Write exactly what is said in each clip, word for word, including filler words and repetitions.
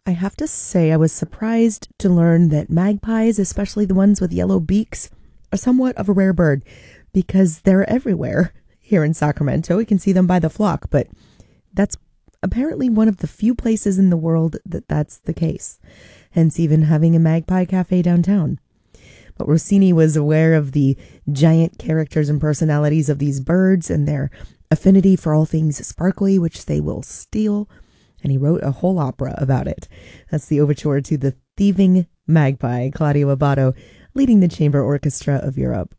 I have to say I was surprised to learn that magpies, especially the ones with yellow beaks, are somewhat of a rare bird because they're everywhere. Here in Sacramento, we can see them by the flock, but that's apparently one of the few places in the world that that's the case, hence even having a magpie cafe downtown. But Rossini was aware of the giant characters and personalities of these birds and their affinity for all things sparkly, which they will steal, and he wrote a whole opera about it. That's the overture to The Thieving Magpie, Claudio Abbado leading the Chamber Orchestra of Europe.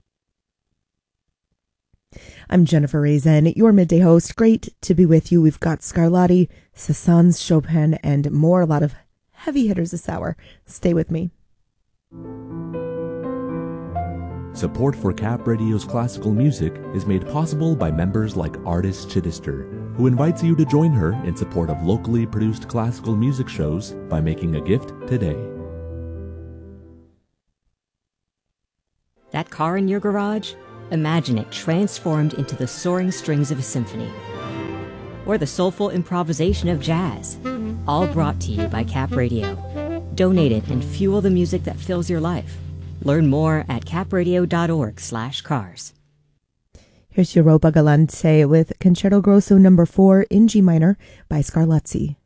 I'm Jennifer Rezen, your midday host. Great to be with you. We've got Scarlatti, Saint-Saëns, Chopin, and more. A lot of heavy hitters this hour. Stay with me. Support for Cap Radio's classical music is made possible by members like Artist Chittister, who invites you to join her in support of locally produced classical music shows by making a gift today. That car in your garage? Imagine it transformed into the soaring strings of a symphony. Or the soulful improvisation of jazz. All brought to you by Cap Radio. Donate it and fuel the music that fills your life. Learn more at capradio.org slash cars. Here's Europa Galante with Concerto Grosso number four in G minor by Scarlatti.